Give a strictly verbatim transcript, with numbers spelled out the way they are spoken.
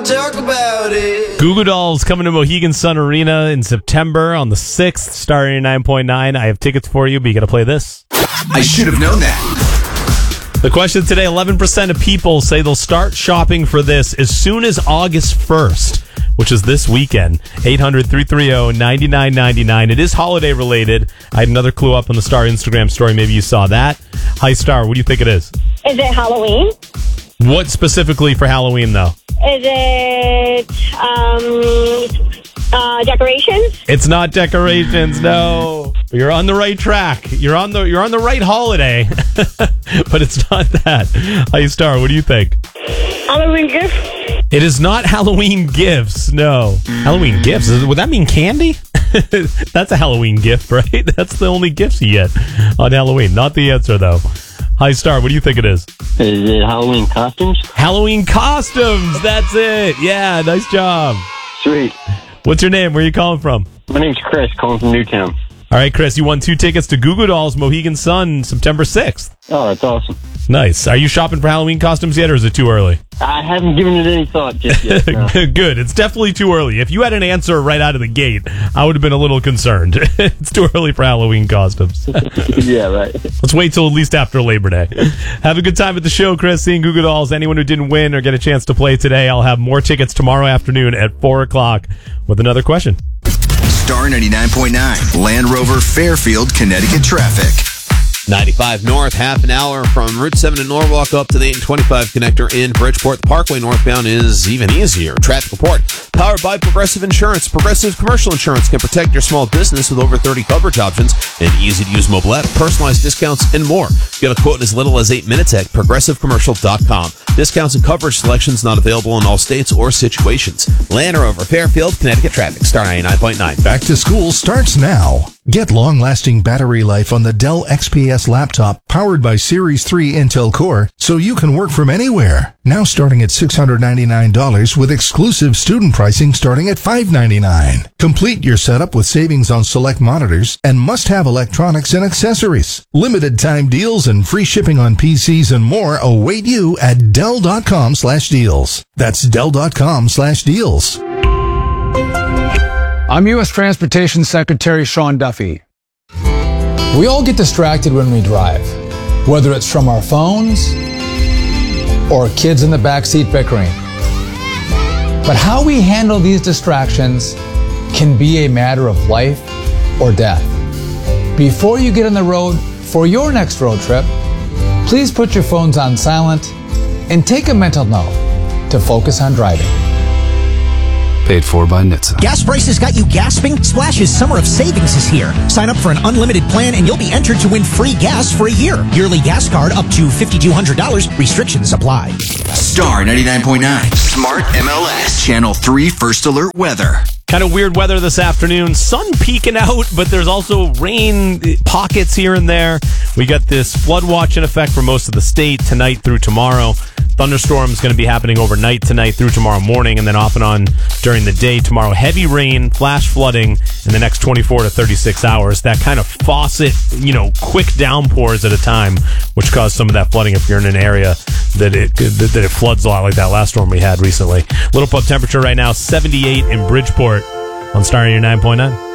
Talk about it. Goo Goo Dolls coming to Mohegan Sun Arena in September on the sixth, Star eighty-nine point nine. I have tickets for you, but you got to play this. I should have known that. The question today, eleven percent of people say they'll start shopping for this as soon as August first, which is this weekend. eight hundred, three three zero, nine nine nine nine. It is holiday related. I had another clue up on the Star Instagram story. Maybe you saw that. Hi, Star. What do you think it is? Is it Halloween? What specifically for Halloween, though? Is it um, uh, decorations? It's not decorations, no. You're on the right track. You're on the you're on the right holiday, but it's not that. Hi, Star. What do you think? Halloween gifts? It is not Halloween gifts. No, Halloween gifts. Would that mean candy? That's a Halloween gift, right? That's the only gifts you get on Halloween. Not the answer, though. Hi, Star. What do you think it is? Is it Halloween costumes? Halloween costumes. That's it. Yeah, nice job. Sweet. What's your name? Where are you calling from? My name's Chris, calling from Newtown. All right, Chris, you won two tickets to Goo Goo Dolls Mohegan Sun September sixth. Oh, that's awesome. Nice. Are you shopping for Halloween costumes yet, or is it too early? I haven't given it any thought just yet. No. Good. It's definitely too early. If you had an answer right out of the gate, I would have been a little concerned. It's too early for Halloween costumes. Yeah, right. Let's wait till at least after Labor Day. Have a good time at the show, Chris, seeing Goo Goo Dolls. Anyone who didn't win or get a chance to play today, I'll have more tickets tomorrow afternoon at four o'clock with another question. Star ninety-nine point nine, Land Rover, Fairfield, Connecticut traffic. ninety-five north, half an hour from Route seven in Norwalk up to the eight twenty-five connector in Bridgeport. The Parkway northbound is even easier. Traffic report powered by Progressive Insurance. Progressive Commercial Insurance can protect your small business with over thirty coverage options, an easy-to-use mobile app, personalized discounts, and more. Get a quote in as little as eight minutes at progressive commercial dot com. Discounts and coverage selections not available in all states or situations. Land Rover, Fairfield, Connecticut traffic. Star ninety-nine point nine. Back to school starts now. Get long-lasting battery life on the Dell X P S laptop powered by Series three Intel Core so you can work from anywhere. Now starting at six hundred ninety-nine dollars with exclusive student pricing starting at five hundred ninety-nine dollars. Complete your setup with savings on select monitors and must-have electronics and accessories. Limited time deals and free shipping on P Cs and more await you at Dell.com slash deals. That's Dell.com slash deals. I'm U S Transportation Secretary Sean Duffy. We all get distracted when we drive, whether it's from our phones or kids in the backseat bickering. But how we handle these distractions can be a matter of life or death. Before you get on the road for your next road trip, please put your phones on silent and take a mental note to focus on driving. Paid for by N H T S A. Gas prices got you gasping? Splash's Summer of Savings is here. Sign up for an unlimited plan and you'll be entered to win free gas for a year. Yearly gas card up to five thousand two hundred dollars. Restrictions apply. Star ninety-nine point nine, Smart M L S, Channel three First Alert Weather. Kind of weird weather this afternoon. Sun peeking out, but there's also rain pockets here and there. We got this flood watch in effect for most of the state tonight through tomorrow. Thunderstorms going to be happening overnight tonight through tomorrow morning, and then off and on during the day tomorrow. Heavy rain, flash flooding in the next twenty-four to thirty-six hours. That kind of faucet, you know, quick downpours at a time, which caused some of that flooding if you're in an area that it that it floods a lot like that last storm we had recently. Little pub temperature right now, seventy-eight in Bridgeport on Star ninety-nine point nine.